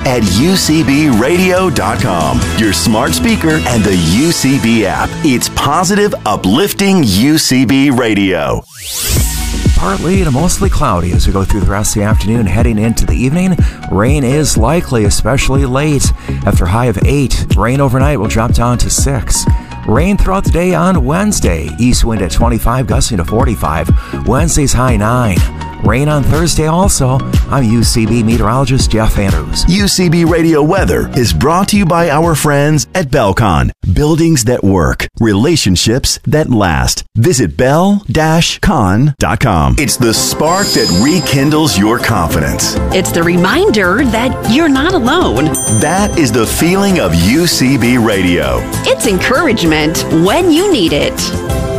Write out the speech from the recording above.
at ucbradio.com, your smart speaker, and the UCB app. It's positive, uplifting UCB Radio. Partly to mostly cloudy as we go through the rest of the afternoon, heading into the evening. Rain is likely, especially late. After a high of 8, rain overnight will drop down to 6. Rain throughout the day on Wednesday. East wind at 25, gusting to 45. Wednesday's high 9. Rain on Thursday also. I'm UCB meteorologist Jeff Andrews. UCB Radio weather is brought to you by our friends at Belcon. Buildings that work. Relationships that last. Visit bel-con.com. It's the spark that rekindles your confidence. It's the reminder that you're not alone. That is the feeling of UCB Radio. It's encouragement when you need it.